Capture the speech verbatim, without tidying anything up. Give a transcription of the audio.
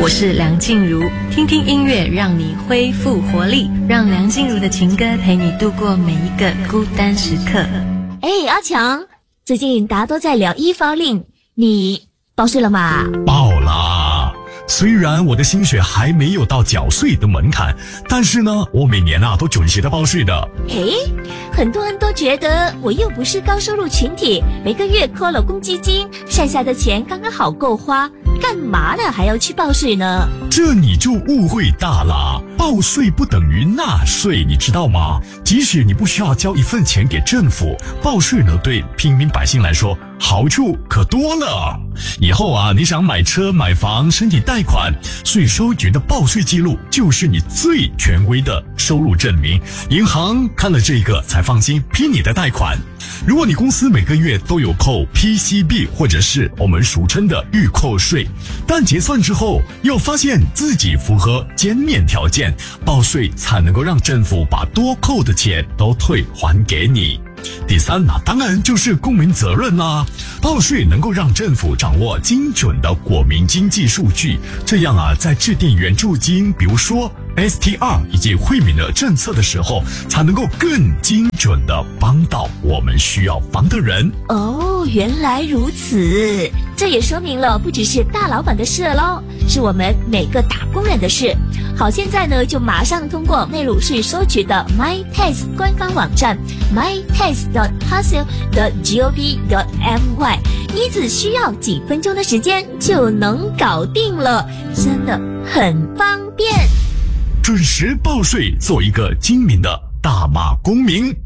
我是梁静茹，听听音乐让你恢复活力，让梁静茹的情歌陪你度过每一个孤单时刻。 哎，阿强，最近大家都在聊一方令，你报税了吗？ 报啦！虽然我的薪水还没有到缴税的门槛，但是呢，我每年啊都准时的报税的。 嘿，很多人都觉得我又不是高收入群体，每个月扣了公积金，剩下的钱刚刚好够花，干嘛呢还要去报税呢？ 这你就误会大了，报税不等于纳税，你知道吗？即使你不需要交一份钱给政府，报税呢对平民百姓来说好处可多了。以后啊，你想买车买房申请贷款，税收局的报税记录就是你最权威的收入证明，银行看了这个才放心批你的贷款。如果你公司每个月都有扣 P C B 或者是我们俗称的预扣税，但结算之后又发现自己符合减免条件，报税才能够让政府把多扣的钱都退还给你。第三呢、啊，当然就是公民责任啦、啊。报税能够让政府掌握精准的国民经济数据，这样啊，在制定援助金，比如说 S T R 以及惠民的政策的时候，才能够更精准的帮到我们需要帮的人。 哦，原来如此，这也说明了不只是大老板的事咯，是我们每个打工人的事。好，现在呢，就马上通过内陆税收局的 MyTax 官方网站 my tax dot h a s l dot gov dot my， 你只需要几分钟的时间就能搞定了，真的很方便。 准时报税，做一个精明的大马公民。